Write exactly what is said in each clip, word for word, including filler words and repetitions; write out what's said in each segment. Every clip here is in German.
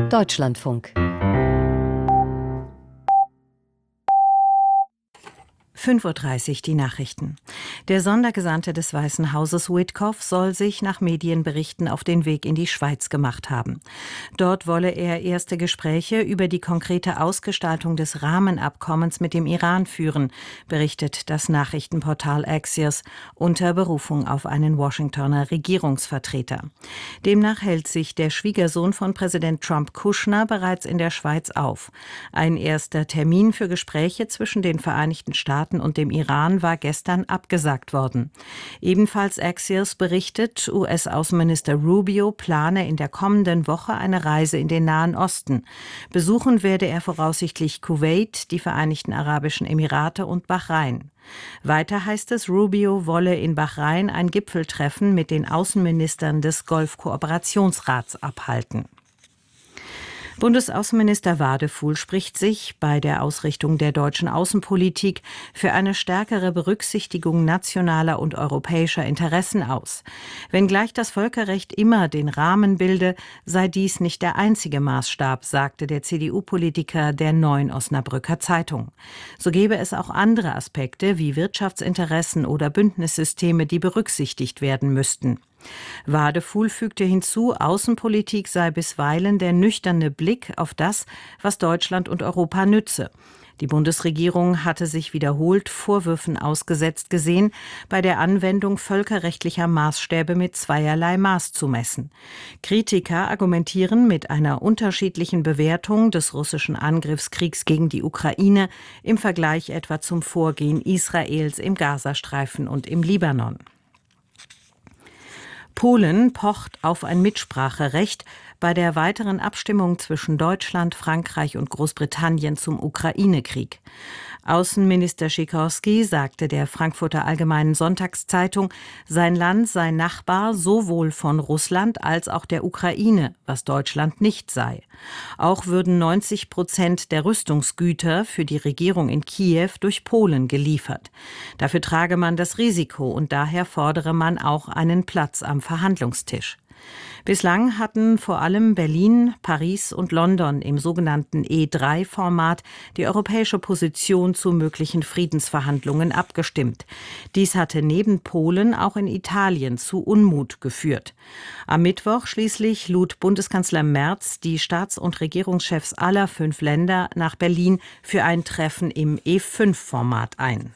Deutschlandfunk. fünf Uhr dreißig die Nachrichten. Der Sondergesandte des Weißen Hauses Witkoff soll sich nach Medienberichten auf den Weg in die Schweiz gemacht haben. Dort wolle er erste Gespräche über die konkrete Ausgestaltung des Rahmenabkommens mit dem Iran führen, berichtet das Nachrichtenportal Axios unter Berufung auf einen Washingtoner Regierungsvertreter. Demnach hält sich der Schwiegersohn von Präsident Trump, Kushner, bereits in der Schweiz auf. Ein erster Termin für Gespräche zwischen den Vereinigten Staaten und dem Iran war gestern abgesagt worden. Ebenfalls Axios berichtet, U S-Außenminister Rubio plane in der kommenden Woche eine Reise in den Nahen Osten. Besuchen werde er voraussichtlich Kuwait, die Vereinigten Arabischen Emirate und Bahrain. Weiter heißt es, Rubio wolle in Bahrain ein Gipfeltreffen mit den Außenministern des Golfkooperationsrats abhalten. Bundesaußenminister Wadefuhl spricht sich bei der Ausrichtung der deutschen Außenpolitik für eine stärkere Berücksichtigung nationaler und europäischer Interessen aus. Wenngleich das Völkerrecht immer den Rahmen bilde, sei dies nicht der einzige Maßstab, sagte der C D U-Politiker der Neuen Osnabrücker Zeitung. So gebe es auch andere Aspekte wie Wirtschaftsinteressen oder Bündnissysteme, die berücksichtigt werden müssten. Wadefuhl fügte hinzu, Außenpolitik sei bisweilen der nüchterne Blick auf das, was Deutschland und Europa nütze. Die Bundesregierung hatte sich wiederholt Vorwürfen ausgesetzt gesehen, bei der Anwendung völkerrechtlicher Maßstäbe mit zweierlei Maß zu messen. Kritiker argumentieren mit einer unterschiedlichen Bewertung des russischen Angriffskriegs gegen die Ukraine im Vergleich etwa zum Vorgehen Israels im Gazastreifen und im Libanon. Polen pocht auf ein Mitspracherecht bei der weiteren Abstimmung zwischen Deutschland, Frankreich und Großbritannien zum Ukraine-Krieg. Außenminister Sikorski sagte der Frankfurter Allgemeinen Sonntagszeitung, sein Land sei Nachbar sowohl von Russland als auch der Ukraine, was Deutschland nicht sei. Auch würden neunzig Prozent der Rüstungsgüter für die Regierung in Kiew durch Polen geliefert. Dafür trage man das Risiko und daher fordere man auch einen Platz am Verhandlungstisch. Bislang hatten vor allem Berlin, Paris und London im sogenannten E drei Format die europäische Position zu möglichen Friedensverhandlungen abgestimmt. Dies hatte neben Polen auch in Italien zu Unmut geführt. Am Mittwoch schließlich lud Bundeskanzler Merz die Staats- und Regierungschefs aller fünf Länder nach Berlin für ein Treffen im E fünf Format ein.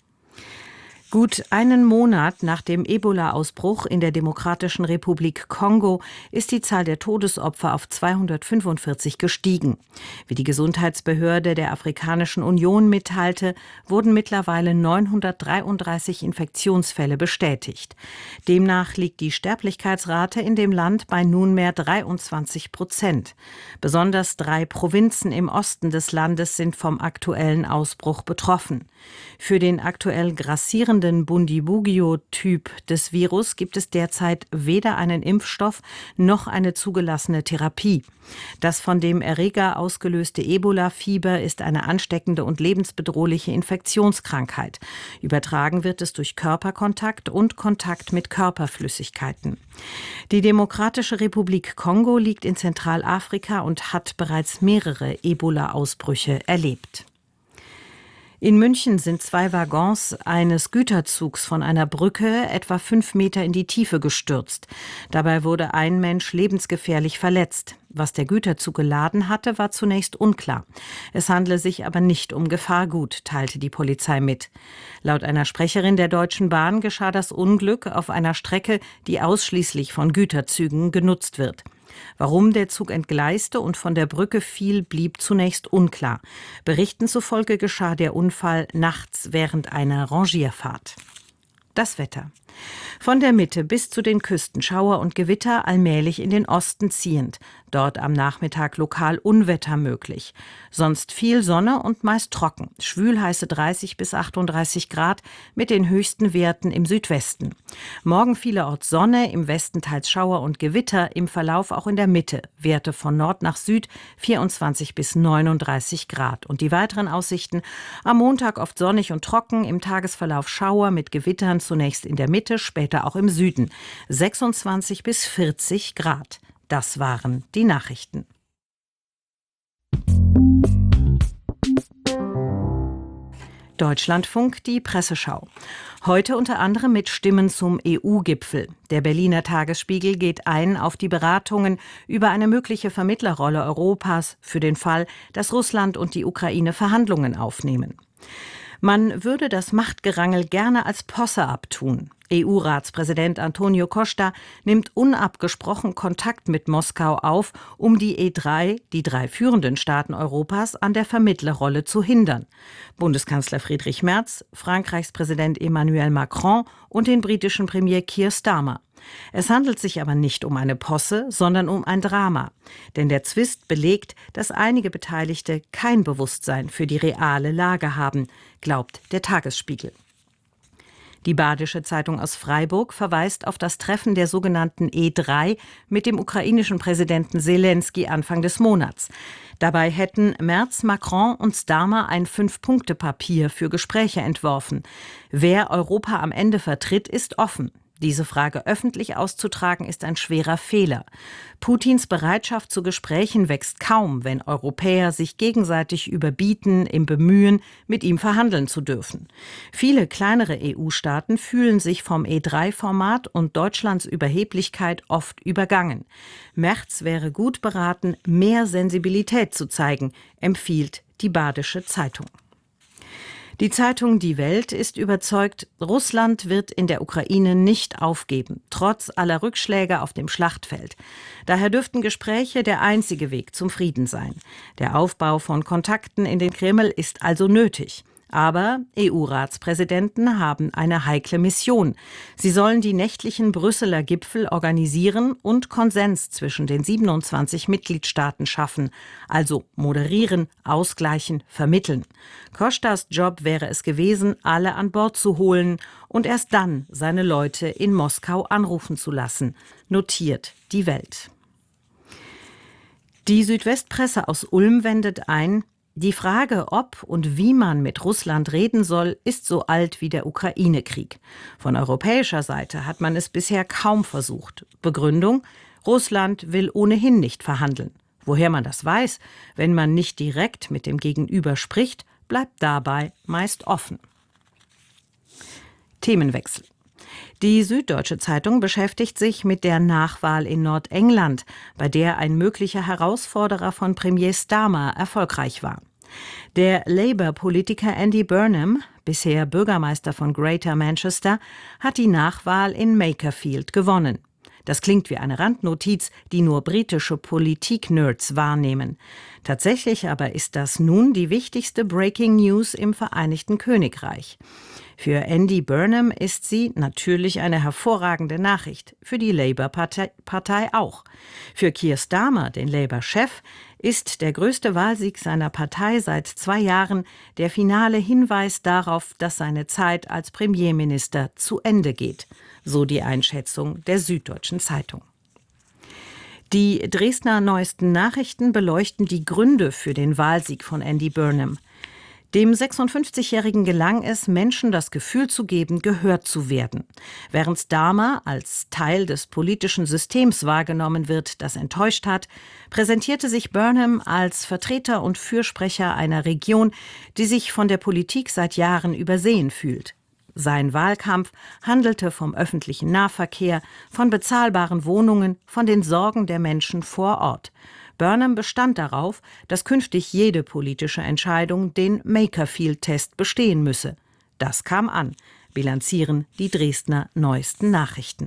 Gut einen Monat nach dem Ebola-Ausbruch in der Demokratischen Republik Kongo ist die Zahl der Todesopfer auf zweihundertfünfundvierzig gestiegen. Wie die Gesundheitsbehörde der Afrikanischen Union mitteilte, wurden mittlerweile neunhundertdreiunddreißig Infektionsfälle bestätigt. Demnach liegt die Sterblichkeitsrate in dem Land bei nunmehr dreiundzwanzig Prozent. Besonders drei Provinzen im Osten des Landes sind vom aktuellen Ausbruch betroffen. Für den aktuell grassierenden Bundibugyo-Typ des Virus gibt es derzeit weder einen Impfstoff noch eine zugelassene Therapie. Das von dem Erreger ausgelöste Ebola-Fieber ist eine ansteckende und lebensbedrohliche Infektionskrankheit. Übertragen wird es durch Körperkontakt und Kontakt mit Körperflüssigkeiten. Die Demokratische Republik Kongo liegt in Zentralafrika und hat bereits mehrere Ebola-Ausbrüche erlebt. In München sind zwei Waggons eines Güterzugs von einer Brücke etwa fünf Meter in die Tiefe gestürzt. Dabei wurde ein Mensch lebensgefährlich verletzt. Was der Güterzug geladen hatte, war zunächst unklar. Es handle sich aber nicht um Gefahrgut, teilte die Polizei mit. Laut einer Sprecherin der Deutschen Bahn geschah das Unglück auf einer Strecke, die ausschließlich von Güterzügen genutzt wird. Warum der Zug entgleiste und von der Brücke fiel, blieb zunächst unklar. Berichten zufolge geschah der Unfall nachts während einer Rangierfahrt. Das Wetter. Von der Mitte bis zu den Küsten Schauer und Gewitter, allmählich in den Osten ziehend. Dort am Nachmittag lokal Unwetter möglich. Sonst viel Sonne und meist trocken. Schwülheiße dreißig bis achtunddreißig Grad mit den höchsten Werten im Südwesten. Morgen vielerorts Sonne, im Westen teils Schauer und Gewitter, im Verlauf auch in der Mitte. Werte von Nord nach Süd vierundzwanzig bis neununddreißig Grad. Und die weiteren Aussichten: am Montag oft sonnig und trocken, im Tagesverlauf Schauer mit Gewittern zunächst in der Mitte, später auch im Süden. sechsundzwanzig bis vierzig Grad. Das waren die Nachrichten. Deutschlandfunk, die Presseschau. Heute unter anderem mit Stimmen zum E U-Gipfel. Der Berliner Tagesspiegel geht ein auf die Beratungen über eine mögliche Vermittlerrolle Europas für den Fall, dass Russland und die Ukraine Verhandlungen aufnehmen. Man würde das Machtgerangel gerne als Posse abtun. E U-Ratspräsident Antonio Costa nimmt unabgesprochen Kontakt mit Moskau auf, um die E drei, die drei führenden Staaten Europas, an der Vermittlerrolle zu hindern. Bundeskanzler Friedrich Merz, Frankreichs Präsident Emmanuel Macron und den britischen Premier Keir Starmer. Es handelt sich aber nicht um eine Posse, sondern um ein Drama. Denn der Zwist belegt, dass einige Beteiligte kein Bewusstsein für die reale Lage haben, glaubt der Tagesspiegel. Die Badische Zeitung aus Freiburg verweist auf das Treffen der sogenannten E drei mit dem ukrainischen Präsidenten Selenskyj Anfang des Monats. Dabei hätten Merz, Macron und Starmer ein Fünf-Punkte-Papier für Gespräche entworfen. Wer Europa am Ende vertritt, ist offen. Diese Frage öffentlich auszutragen, ist ein schwerer Fehler. Putins Bereitschaft zu Gesprächen wächst kaum, wenn Europäer sich gegenseitig überbieten, im Bemühen, mit ihm verhandeln zu dürfen. Viele kleinere E U-Staaten fühlen sich vom E drei Format und Deutschlands Überheblichkeit oft übergangen. Merz wäre gut beraten, mehr Sensibilität zu zeigen, empfiehlt die Badische Zeitung. Die Zeitung Die Welt ist überzeugt, Russland wird in der Ukraine nicht aufgeben, trotz aller Rückschläge auf dem Schlachtfeld. Daher dürften Gespräche der einzige Weg zum Frieden sein. Der Aufbau von Kontakten in den Kreml ist also nötig. Aber E U-Ratspräsidenten haben eine heikle Mission. Sie sollen die nächtlichen Brüsseler Gipfel organisieren und Konsens zwischen den siebenundzwanzig Mitgliedstaaten schaffen, also moderieren, ausgleichen, vermitteln. Costas Job wäre es gewesen, alle an Bord zu holen und erst dann seine Leute in Moskau anrufen zu lassen, notiert die Welt. Die Südwestpresse aus Ulm wendet ein: Die Frage, ob und wie man mit Russland reden soll, ist so alt wie der Ukraine-Krieg. Von europäischer Seite hat man es bisher kaum versucht. Begründung: Russland will ohnehin nicht verhandeln. Woher man das weiß, wenn man nicht direkt mit dem Gegenüber spricht, bleibt dabei meist offen. Themenwechsel. Die Süddeutsche Zeitung beschäftigt sich mit der Nachwahl in Nordengland, bei der ein möglicher Herausforderer von Premier Starmer erfolgreich war. Der Labour-Politiker Andy Burnham, bisher Bürgermeister von Greater Manchester, hat die Nachwahl in Makerfield gewonnen. Das klingt wie eine Randnotiz, die nur britische Politik-Nerds wahrnehmen. Tatsächlich aber ist das nun die wichtigste Breaking News im Vereinigten Königreich. Für Andy Burnham ist sie natürlich eine hervorragende Nachricht, für die Labour-Partei Partei auch. Für Keir Starmer, den Labour-Chef, ist der größte Wahlsieg seiner Partei seit zwei Jahren der finale Hinweis darauf, dass seine Zeit als Premierminister zu Ende geht, so die Einschätzung der Süddeutschen Zeitung. Die Dresdner Neuesten Nachrichten beleuchten die Gründe für den Wahlsieg von Andy Burnham. Dem sechsundfünfzigjährigen gelang es, Menschen das Gefühl zu geben, gehört zu werden. Während Starmer als Teil des politischen Systems wahrgenommen wird, das enttäuscht hat, präsentierte sich Burnham als Vertreter und Fürsprecher einer Region, die sich von der Politik seit Jahren übersehen fühlt. Sein Wahlkampf handelte vom öffentlichen Nahverkehr, von bezahlbaren Wohnungen, von den Sorgen der Menschen vor Ort. Burnham bestand darauf, dass künftig jede politische Entscheidung den Makerfield-Test bestehen müsse. Das kam an, bilanzieren die Dresdner Neuesten Nachrichten.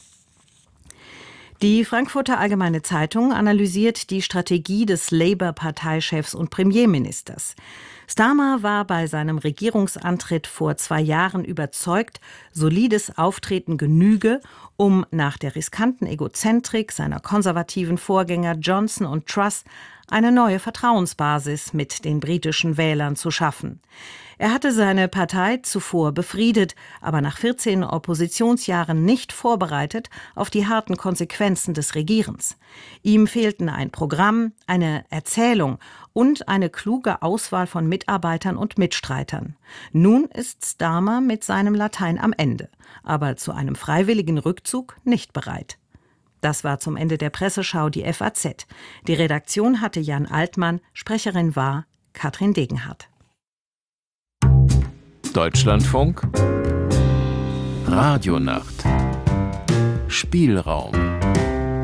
Die Frankfurter Allgemeine Zeitung analysiert die Strategie des Labour-Parteichefs und Premierministers. Starmer war bei seinem Regierungsantritt vor zwei Jahren überzeugt, solides Auftreten genüge, um nach der riskanten Egozentrik seiner konservativen Vorgänger Johnson und Truss eine neue Vertrauensbasis mit den britischen Wählern zu schaffen. Er hatte seine Partei zuvor befriedet, aber nach vierzehn Oppositionsjahren nicht vorbereitet auf die harten Konsequenzen des Regierens. Ihm fehlten ein Programm, eine Erzählung und eine kluge Auswahl von Mitarbeitern und Mitstreitern. Nun ist Starmer mit seinem Latein am Ende, aber zu einem freiwilligen Rückzug nicht bereit. Das war zum Ende der Presseschau die F A Z. Die Redaktion hatte Jan Altmann, Sprecherin war Katrin Degenhardt. Deutschlandfunk Radionacht Spielraum